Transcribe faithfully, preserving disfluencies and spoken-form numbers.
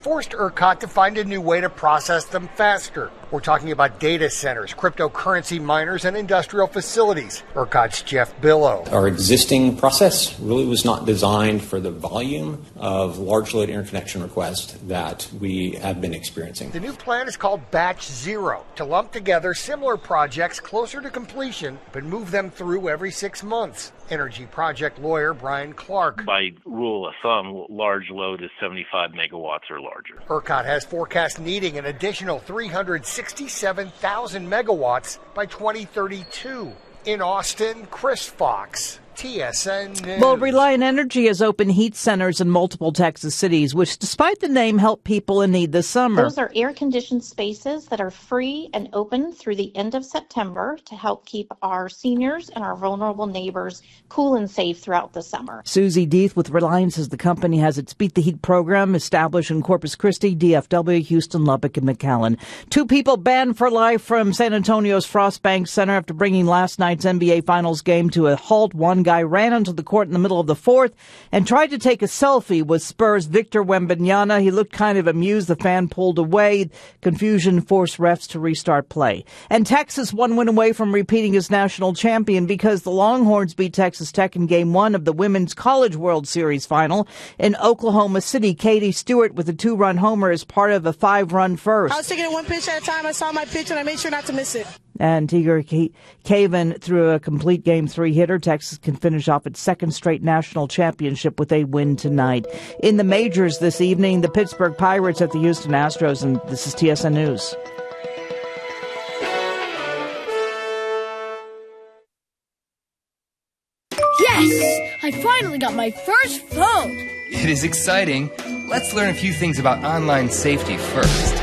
forced ERCOT to find a new way to process them faster. We're talking about data centers, cryptocurrency miners, and industrial facilities. ERCOT's Jeff Billow. Our existing process really was not designed for the volume of large load interconnection requests that we have been experiencing. The new plan is called Batch Zero, to lump together similar projects closer to completion, but move them through every six months. Energy project lawyer Brian Clark. By rule of thumb, large load is seventy-five megawatts or larger. ERCOT has forecast needing an additional three hundred sixty-seven thousand megawatts by twenty thirty-two. In Austin, Chris Fox, T S N News. Well, Reliant Energy has opened heat centers in multiple Texas cities, which, despite the name, help people in need this summer. Those are air-conditioned spaces that are free and open through the end of September to help keep our seniors and our vulnerable neighbors cool and safe throughout the summer. Susie Deeth with Reliant says the company has its Beat the Heat program established in Corpus Christi, D F W, Houston, Lubbock, and McAllen. Two people banned for life from San Antonio's Frostbank Center after bringing last night's N B A Finals game to a halt. One guy ran onto the court in the middle of the fourth and tried to take a selfie with Spurs' Victor Wembanyama. He looked kind of amused. The fan pulled away. Confusion forced refs to restart play. And Texas one win away from repeating as national champion because the Longhorns beat Texas Tech in game one of the Women's College World Series final in Oklahoma City. Katie Stewart with a two-run homer as part of a five-run first. I was taking it one pitch at a time. I saw my pitch and I made sure not to miss it. And Tigger Caven threw a complete game three hitter. Texas can finish off its second straight national championship with a win tonight. In the majors this evening, the Pittsburgh Pirates at the Houston Astros, and this is T S N News. Yes! I finally got my first phone! It is exciting. Let's learn a few things about online safety first.